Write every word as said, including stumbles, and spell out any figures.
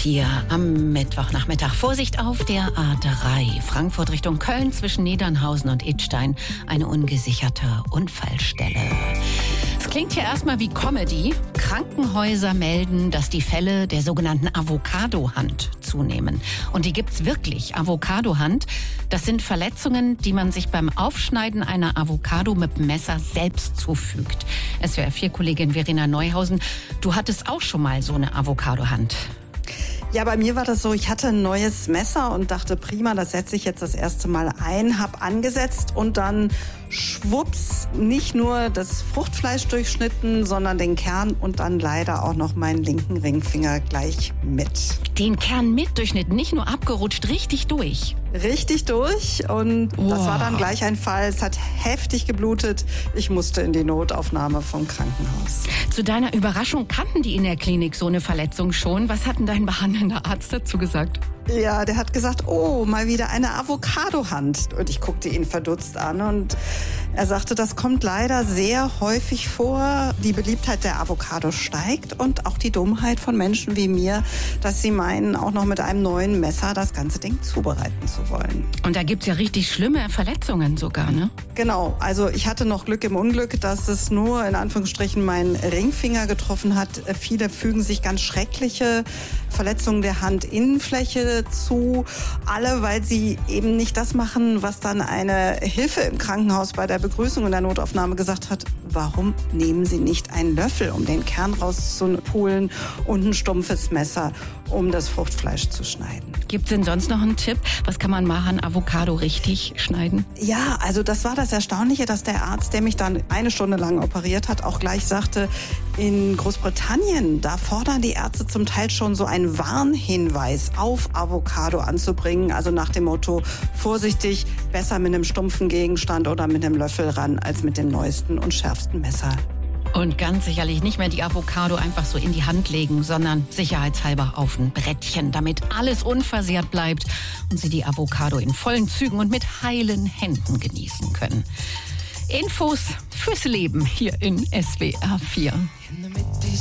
vier am Mittwochnachmittag. Vorsicht auf der A drei. Frankfurt Richtung Köln zwischen Niedernhausen und Idstein. Eine ungesicherte Unfallstelle. Es klingt ja erstmal wie Comedy. Krankenhäuser melden, dass die Fälle der sogenannten Avocado-Hand zunehmen. Und die gibt's wirklich. Avocado-Hand, das sind Verletzungen, die man sich beim Aufschneiden einer Avocado mit dem Messer selbst zufügt. S W R vier Kollegin Verena Neuhausen, du hattest auch schon mal so eine Avocado-Hand. Ja, bei mir war das so, ich hatte ein neues Messer und dachte, prima, das setze ich jetzt das erste Mal ein, habe angesetzt und dann schwupps, nicht nur das Fruchtfleisch durchschnitten, sondern den Kern und dann leider auch noch meinen linken Ringfinger gleich mit. Den Kern mit durchschnitten, nicht nur abgerutscht, richtig durch. Richtig durch und oh. Das war dann gleich ein Fall. Es hat heftig geblutet. Ich musste in die Notaufnahme vom Krankenhaus. Zu deiner Überraschung kannten die in der Klinik so eine Verletzung schon. Was hat denn dein behandelnder Arzt dazu gesagt? Ja, der hat gesagt, oh, mal wieder eine Avocado-Hand. Und ich guckte ihn verdutzt an und er sagte, das kommt leider sehr häufig vor. Die Beliebtheit der Avocado steigt und auch die Dummheit von Menschen wie mir, dass sie meinen, auch noch mit einem neuen Messer das ganze Ding zubereiten zu wollen. Und da gibt's ja richtig schlimme Verletzungen sogar, ne? Genau, also ich hatte noch Glück im Unglück, dass es nur in Anführungsstrichen meinen Ringfinger getroffen hat. Viele fügen sich ganz schreckliche Verletzungen der Handinnenfläche zu. Alle, weil sie eben nicht das machen, was dann eine Hilfe im Krankenhaus bei der Begrüßung in der Notaufnahme gesagt hat. Warum nehmen Sie nicht einen Löffel, um den Kern rauszupulen und ein stumpfes Messer, um das Fruchtfleisch zu schneiden? Gibt es denn sonst noch einen Tipp? Was kann man machen, Avocado richtig schneiden? Ja, also das war das Erstaunliche, dass der Arzt, der mich dann eine Stunde lang operiert hat, auch gleich sagte, in Großbritannien, da fordern die Ärzte zum Teil schon so einen Warnhinweis auf Avocado anzubringen. Also nach dem Motto, vorsichtig, besser mit einem stumpfen Gegenstand oder mit einem Löffel ran, als mit dem neuesten und schärfsten Messer. Und ganz sicherlich nicht mehr die Avocado einfach so in die Hand legen, sondern sicherheitshalber auf ein Brettchen, damit alles unversehrt bleibt und Sie die Avocado in vollen Zügen und mit heilen Händen genießen können. Infos fürs Leben hier in S W R vier.